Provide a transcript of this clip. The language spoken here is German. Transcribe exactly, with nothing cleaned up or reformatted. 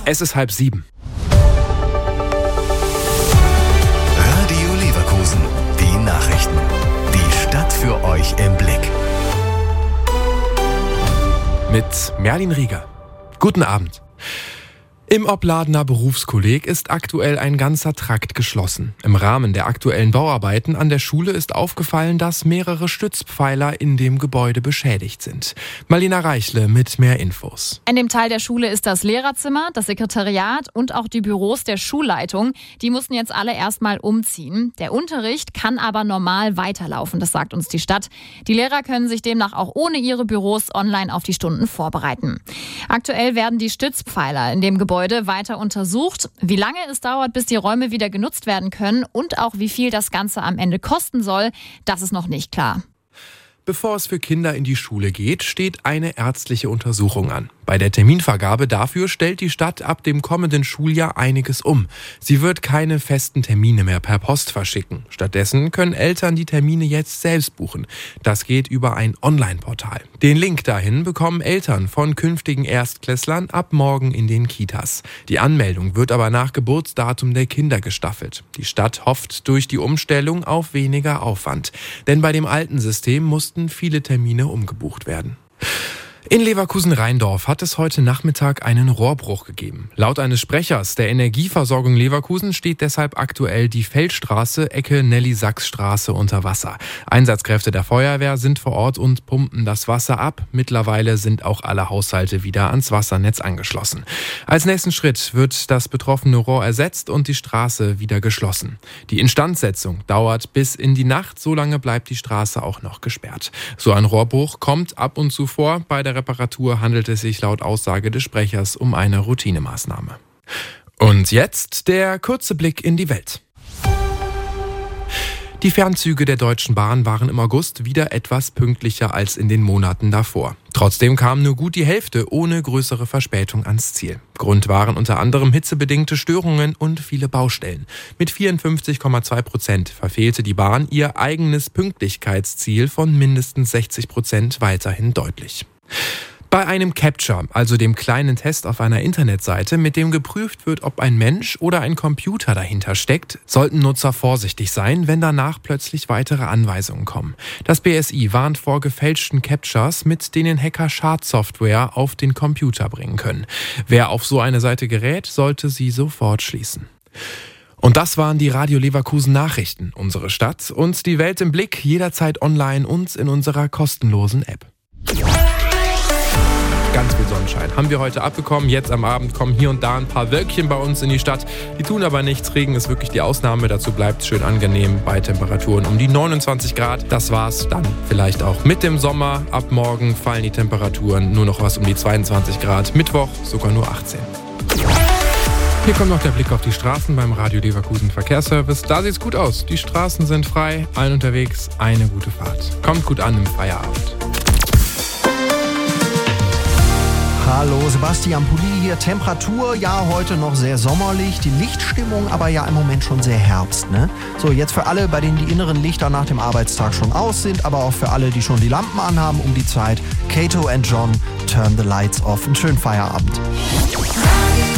Es ist halb sieben. Radio Leverkusen, die Nachrichten. Die Stadt für euch im Blick. Mit Merlin Rieger. Guten Abend. Im Opladener Berufskolleg ist aktuell ein ganzer Trakt geschlossen. Im Rahmen der aktuellen Bauarbeiten an der Schule ist aufgefallen, dass mehrere Stützpfeiler in dem Gebäude beschädigt sind. Marlina Reichle mit mehr Infos. In dem Teil der Schule ist das Lehrerzimmer, das Sekretariat und auch die Büros der Schulleitung. Die mussten jetzt alle erstmal umziehen. Der Unterricht kann aber normal weiterlaufen, das sagt uns die Stadt. Die Lehrer können sich demnach auch ohne ihre Büros online auf die Stunden vorbereiten. Aktuell werden die Stützpfeiler in dem Gebäude weiter untersucht. Wie lange es dauert, bis die Räume wieder genutzt werden können und auch wie viel das Ganze am Ende kosten soll, das ist noch nicht klar. Bevor es für Kinder in die Schule geht, steht eine ärztliche Untersuchung an. Bei der Terminvergabe dafür stellt die Stadt ab dem kommenden Schuljahr einiges um. Sie wird keine festen Termine mehr per Post verschicken. Stattdessen können Eltern die Termine jetzt selbst buchen. Das geht über ein Online-Portal. Den Link dahin bekommen Eltern von künftigen Erstklässlern ab morgen in den Kitas. Die Anmeldung wird aber nach Geburtsdatum der Kinder gestaffelt. Die Stadt hofft durch die Umstellung auf weniger Aufwand. Denn bei dem alten System mussten viele Termine umgebucht werden. In Leverkusen-Rheindorf hat es heute Nachmittag einen Rohrbruch gegeben. Laut eines Sprechers der Energieversorgung Leverkusen steht deshalb aktuell die Feldstraße, Ecke Nelly-Sachs-Straße unter Wasser. Einsatzkräfte der Feuerwehr sind vor Ort und pumpen das Wasser ab. Mittlerweile sind auch alle Haushalte wieder ans Wassernetz angeschlossen. Als nächsten Schritt wird das betroffene Rohr ersetzt und die Straße wieder geschlossen. Die Instandsetzung dauert bis in die Nacht, solange bleibt die Straße auch noch gesperrt. So ein Rohrbruch kommt ab und zu vor. Bei der Reparatur handelt es sich laut Aussage des Sprechers um eine Routinemaßnahme. Und jetzt der kurze Blick in die Welt. Die Fernzüge der Deutschen Bahn waren im August wieder etwas pünktlicher als in den Monaten davor. Trotzdem kam nur gut die Hälfte ohne größere Verspätung ans Ziel. Grund waren unter anderem hitzebedingte Störungen und viele Baustellen. Mit vierundfünfzig Komma zwei Prozent verfehlte die Bahn ihr eigenes Pünktlichkeitsziel von mindestens sechzig Prozent weiterhin deutlich. Bei einem Captcha, also dem kleinen Test auf einer Internetseite, mit dem geprüft wird, ob ein Mensch oder ein Computer dahinter steckt, sollten Nutzer vorsichtig sein, wenn danach plötzlich weitere Anweisungen kommen. Das B S I warnt vor gefälschten Captchas, mit denen Hacker Schadsoftware auf den Computer bringen können. Wer auf so eine Seite gerät, sollte sie sofort schließen. Und das waren die Radio Leverkusen Nachrichten. Unsere Stadt und die Welt im Blick, jederzeit online und in unserer kostenlosen App. Ganz viel Sonnenschein haben wir heute abbekommen. Jetzt am Abend kommen hier und da ein paar Wölkchen bei uns in die Stadt. Die tun aber nichts. Regen ist wirklich die Ausnahme. Dazu bleibt es schön angenehm bei Temperaturen um die neunundzwanzig Grad. Das war's dann vielleicht auch mit dem Sommer. Ab morgen fallen die Temperaturen nur noch was um die zweiundzwanzig Grad. Mittwoch sogar nur achtzehn. Hier kommt noch der Blick auf die Straßen beim Radio Leverkusen Verkehrsservice. Da sieht's gut aus. Die Straßen sind frei, allen unterwegs. Eine gute Fahrt. Kommt gut an im Feierabend. Hallo, Sebastian Pulli hier. Temperatur, ja, heute noch sehr sommerlich. Die Lichtstimmung aber ja im Moment schon sehr Herbst, ne? So, jetzt für alle, bei denen die inneren Lichter nach dem Arbeitstag schon aus sind, aber auch für alle, die schon die Lampen anhaben um die Zeit. Kato and John, Turn the Lights Off. Einen schönen Feierabend.